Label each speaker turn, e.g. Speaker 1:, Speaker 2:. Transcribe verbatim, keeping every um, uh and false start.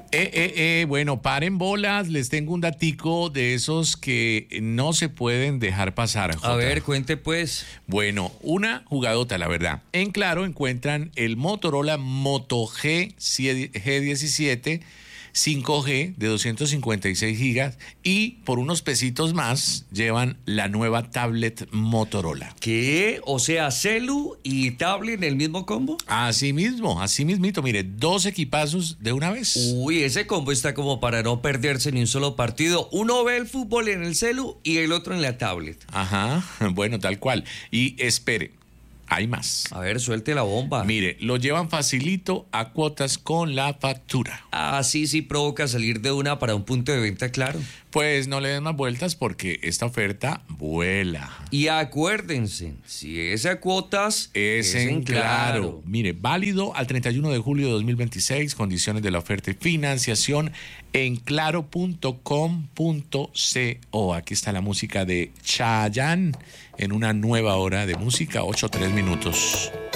Speaker 1: Eh, eh, eh, bueno, paren bolas, les tengo un datico de esos que no se pueden dejar pasar, Jota.
Speaker 2: A ver, cuente pues.
Speaker 1: Bueno, una jugadota, la verdad. En Claro encuentran el Motorola Moto G diecisiete cinco G de doscientos cincuenta y seis gigas y por unos pesitos más llevan la nueva tablet Motorola.
Speaker 2: ¿Qué? O sea, celu y tablet en el mismo combo.
Speaker 1: Así mismo, así mismito, mire, dos equipazos de una vez.
Speaker 2: Uy, ese combo está como para no perderse ni un solo partido. Uno ve el fútbol en el celu y el otro en la tablet.
Speaker 1: Ajá, bueno, tal cual. Y espere, hay más.
Speaker 2: A ver, suelte la bomba.
Speaker 1: Mire, lo llevan facilito a cuotas con la factura.
Speaker 2: Ah, sí, sí provoca salir de una para un punto de venta, claro.
Speaker 1: Pues no le den más vueltas porque esta oferta vuela.
Speaker 2: Y acuérdense, si es a cuotas,
Speaker 1: Es en Claro. Mire, válido al treinta y uno de julio de dos mil veintiséis, condiciones de la oferta y financiación en claro punto com punto co. Aquí está la música de Chayanne en una nueva hora de música, ocho tres minutos.